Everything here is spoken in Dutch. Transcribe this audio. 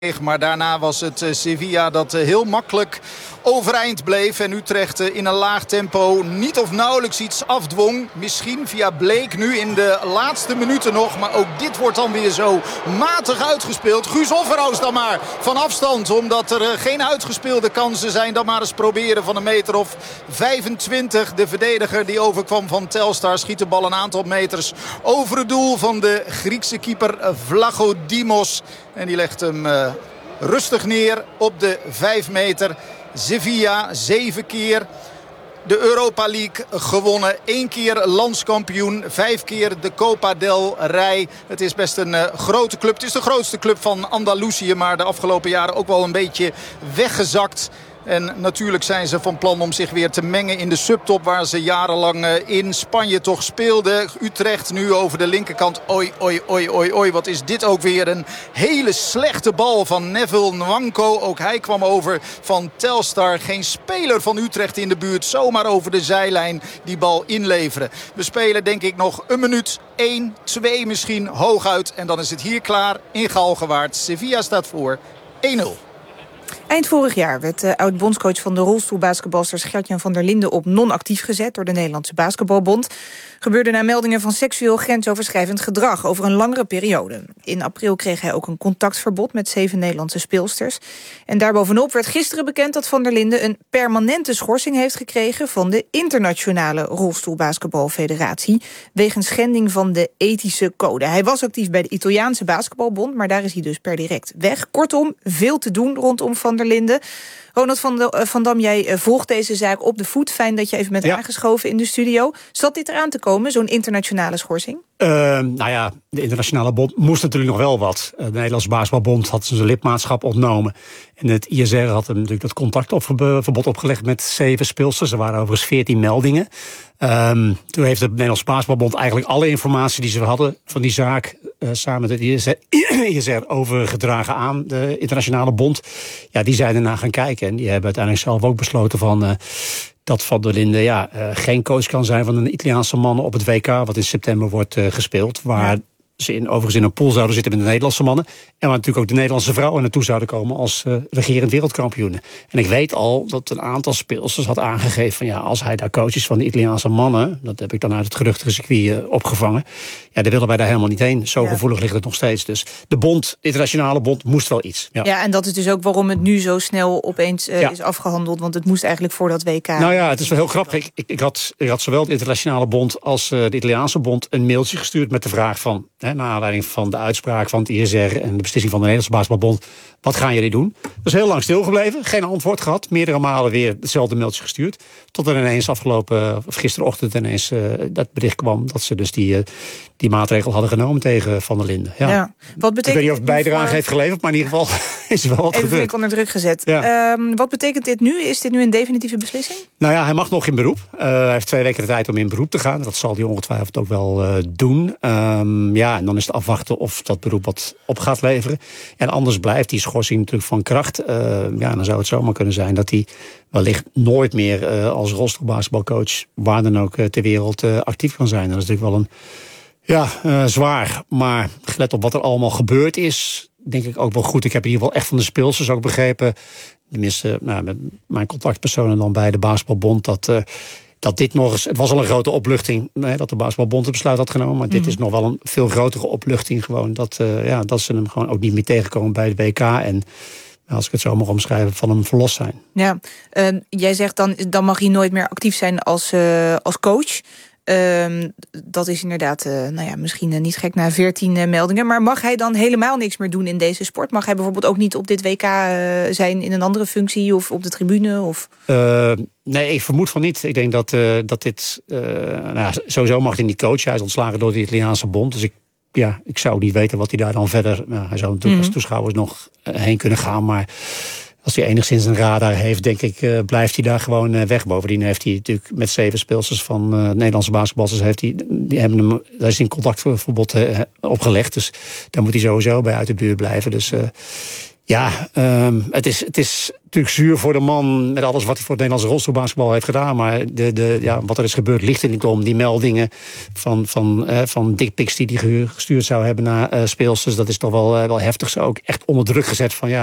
Maar daarna was het Sevilla dat heel makkelijk overeind bleef. En Utrecht in een laag tempo niet of nauwelijks iets afdwong. Misschien via Bleek nu in de laatste minuten nog. Maar ook dit wordt dan weer zo matig uitgespeeld. Guus Offerhuis dan maar van afstand. Omdat er geen uitgespeelde kansen zijn. Dan maar eens proberen van een meter of 25. De verdediger die overkwam van Telstar schiet de bal een aantal meters over het doel van de Griekse keeper Vlachodimos. En die legt hem rustig neer op de 5 meter. Sevilla 7 keer de Europa League gewonnen. 1 keer landskampioen. 5 keer de Copa del Rey. Het is best een grote club. Het is de grootste club van Andalusië. Maar de afgelopen jaren ook wel een beetje weggezakt. En natuurlijk zijn ze van plan om zich weer te mengen in de subtop waar ze jarenlang in Spanje toch speelden. Utrecht nu over de linkerkant. Oei, wat is dit ook weer een hele slechte bal van Neville Nwanko. Ook hij kwam over van Telstar. Geen speler van Utrecht in de buurt. Zomaar over de zijlijn die bal inleveren. We spelen denk ik nog een minuut. 1, 2 misschien hooguit. En dan is het hier klaar in Galgenwaard. Sevilla staat voor 1-0. Eind vorig jaar werd oud-bondscoach van de rolstoelbasketbalsters Gert-Jan van der Linden op non-actief gezet door de Nederlandse Basketbalbond. Gebeurde na meldingen van seksueel grensoverschrijdend gedrag over een langere periode. In april kreeg hij ook een contactverbod met 7 Nederlandse speelsters. En daarbovenop werd gisteren bekend dat van der Linden een permanente schorsing heeft gekregen van de Internationale Rolstoelbasketbalfederatie wegens schending van de ethische code. Hij was actief bij de Italiaanse Basketbalbond, maar daar is hij dus per direct weg. Kortom, veel te doen rondom van der Linden. Ronald van Dam, jij volgt deze zaak op de voet. Fijn dat je even bent aangeschoven in de studio. Zat dit eraan te komen, zo'n internationale schorsing? De internationale bond moest natuurlijk nog wel wat. De Nederlandse Basketbalbond had zijn lidmaatschap ontnomen. En het ISR had hem natuurlijk dat contactverbod opgelegd met 7 speelsters. Er waren overigens 14 meldingen. Toen heeft de Nederlandse Basketbalbond eigenlijk alle informatie die ze hadden van die zaak samen met het ISR overgedragen aan de internationale bond. Ja, die zijn ernaar gaan kijken. En die hebben uiteindelijk zelf ook besloten van dat Van der Linden geen coach kan zijn van een Italiaanse mannen op het WK, wat in september wordt gespeeld. Waar ze overigens in een pool zouden zitten met de Nederlandse mannen. En waar natuurlijk ook de Nederlandse vrouwen naartoe zouden komen als regerend wereldkampioenen. En ik weet al dat een aantal speelsters had aangegeven van als hij daar coach is van de Italiaanse mannen, dat heb ik dan uit het geruchtige circuit opgevangen. Ja, daar willen wij daar helemaal niet heen. Zo gevoelig ligt het nog steeds. Dus de internationale bond, moest wel iets. Ja, en dat is dus ook waarom het nu zo snel opeens is afgehandeld. Want het moest eigenlijk voor dat WK. Nou ja, het is wel heel grappig. Ik had zowel de internationale bond als de Italiaanse bond een mailtje gestuurd met de vraag van, naar aanleiding van de uitspraak van het ISR en de beslissing van de Nederlandse Basketbalbond, wat gaan jullie doen? Dat is heel lang stilgebleven, geen antwoord gehad. Meerdere malen weer hetzelfde mailtje gestuurd. Tot er ineens gisterochtend ineens dat bericht kwam dat ze dus die maatregel hadden genomen tegen Van der Linden. Ja. Wat betekent, ik weet niet of het bijdrage heeft geleverd, maar in ieder geval is er wel wat gebeurd. Even onder druk gezet. Ja. Wat betekent dit nu? Is dit nu een definitieve beslissing? Nou ja, hij mag nog in beroep. Hij heeft 2 weken de tijd om in beroep te gaan. Dat zal hij ongetwijfeld ook wel doen. En dan is het afwachten of dat beroep wat op gaat leveren. En anders blijft die schorsing natuurlijk van kracht. Dan zou het zomaar kunnen zijn dat hij wellicht nooit meer als rolstoelbasketbalcoach waar dan ook ter wereld actief kan zijn. Dat is natuurlijk wel een zwaar. Maar gelet op wat er allemaal gebeurd is, denk ik ook wel goed. Ik heb in ieder geval echt van de speelsters ook begrepen, tenminste met mijn contactpersonen dan bij de Basketbalbond, dat dit nog eens, het was al een grote opluchting dat de Basketbalbond het besluit had genomen, maar dit is nog wel een veel grotere opluchting gewoon, dat ze hem gewoon ook niet meer tegenkomen bij de WK en, als ik het zo mag omschrijven, van hem verlost zijn. Ja, jij zegt dan mag hij nooit meer actief zijn als coach. Dat is inderdaad misschien niet gek na 14 meldingen. Maar mag hij dan helemaal niks meer doen in deze sport? Mag hij bijvoorbeeld ook niet op dit WK zijn in een andere functie of op de tribune? Of? Nee, ik vermoed van niet. Ik denk dat dit sowieso mag hij niet coachen. Hij is ontslagen door de Italiaanse bond. Dus ik zou niet weten wat hij daar dan verder. Hij zou natuurlijk als toeschouwers nog heen kunnen gaan, maar als hij enigszins een radar heeft, denk ik, blijft hij daar gewoon weg. Bovendien heeft hij natuurlijk met 7 speelsters van Nederlandse basketballers, die hebben hem, daar is een contactverbod opgelegd. Dus daar moet hij sowieso bij uit de buurt blijven. Dus Ja, het is natuurlijk zuur voor de man met alles wat hij voor het Nederlandse rolstoelbasketbal heeft gedaan. Maar wat er is gebeurd ligt in de kom. Die meldingen van dickpics die hij gestuurd zou hebben naar speelsters. Dat is toch wel heftig. Zo ook echt onder druk gezet van